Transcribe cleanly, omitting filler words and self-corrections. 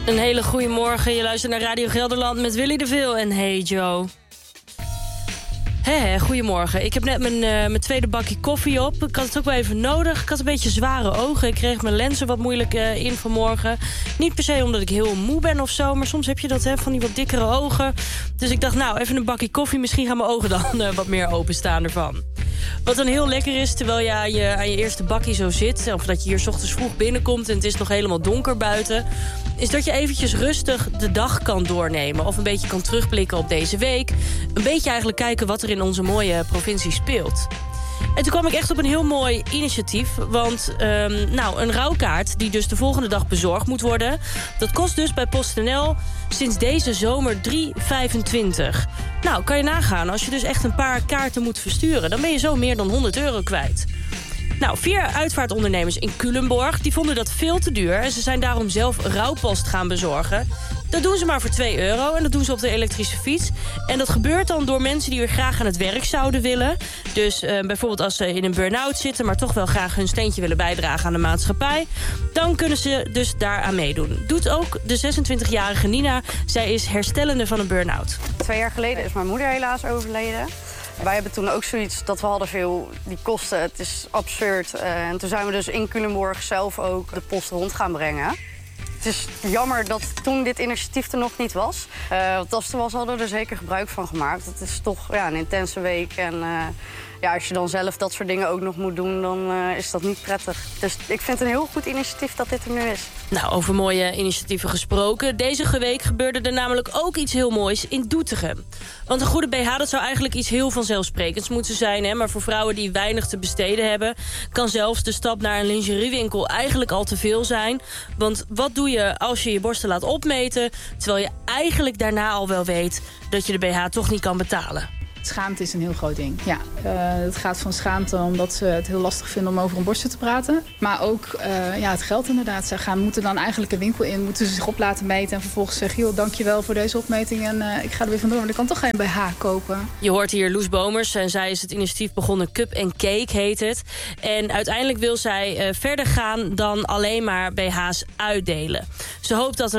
Een hele goede morgen. Je luistert naar Radio Gelderland met Willy de Veel en Hey Joe. Goedemorgen. Ik heb net mijn tweede bakje koffie op. Ik had het ook wel even nodig. Ik had een beetje zware ogen. Ik kreeg mijn lenzen wat moeilijk in vanmorgen. Niet per se omdat ik heel moe ben of zo, maar soms heb je dat van die wat dikkere ogen. Dus ik dacht, nou, even een bakje koffie. Misschien gaan mijn ogen dan wat meer openstaan ervan. Wat dan heel lekker is, terwijl je aan je eerste bakje zo zit, of dat je hier 's ochtends vroeg binnenkomt en het is nog helemaal donker buiten, is dat je eventjes rustig de dag kan doornemen. Of een beetje kan terugblikken op deze week. Een beetje eigenlijk kijken wat er in onze mooie provincie speelt. En toen kwam ik echt op een heel mooi initiatief. Want een rouwkaart die dus de volgende dag bezorgd moet worden, dat kost dus bij PostNL sinds deze zomer €3,25. Nou, kan je nagaan, als je dus echt een paar kaarten moet versturen, dan ben je zo meer dan €100 kwijt. Nou, 4 uitvaartondernemers in Culemborg die vonden dat veel te duur en ze zijn daarom zelf rouwpost gaan bezorgen. Dat doen ze maar voor €2 en dat doen ze op de elektrische fiets. En dat gebeurt dan door mensen die weer graag aan het werk zouden willen. Dus bijvoorbeeld als ze in een burn-out zitten, maar toch wel graag hun steentje willen bijdragen aan de maatschappij, dan kunnen ze dus daaraan meedoen. Doet ook de 26-jarige Nina. Zij is herstellende van een burn-out. 2 jaar geleden is mijn moeder helaas overleden. Wij hebben toen ook zoiets dat we hadden veel die kosten. Het is absurd. En toen zijn we dus in Culemborg zelf ook de post rond gaan brengen. Het is jammer dat toen dit initiatief er nog niet was. Want als het er was, hadden we er zeker gebruik van gemaakt. Het is toch een intense week. En als je dan zelf dat soort dingen ook nog moet doen, dan is dat niet prettig. Dus ik vind het een heel goed initiatief dat dit er nu is. Nou, over mooie initiatieven gesproken. Deze week gebeurde er namelijk ook iets heel moois in Doetinchem. Want een goede BH, dat zou eigenlijk iets heel vanzelfsprekends moeten zijn, hè? Maar voor vrouwen die weinig te besteden hebben, kan zelfs de stap naar een lingeriewinkel eigenlijk al te veel zijn. Want wat doe je als je je borsten laat opmeten, terwijl je eigenlijk daarna al wel weet dat je de BH toch niet kan betalen? Schaamte is een heel groot ding. Ja, het gaat van schaamte omdat ze het heel lastig vinden om over hun borsten te praten. Maar ook het geld inderdaad. Ze moeten dan eigenlijk een winkel in, moeten ze zich op laten meten en vervolgens zeggen, joh, dankjewel voor deze opmeting en ik ga er weer vandoor, want ik kan toch geen BH kopen. Je hoort hier Loes Bomers en zij is het initiatief begonnen. Cup and Cake heet het. En uiteindelijk wil zij verder gaan dan alleen maar BH's uitdelen. Ze hoopt dat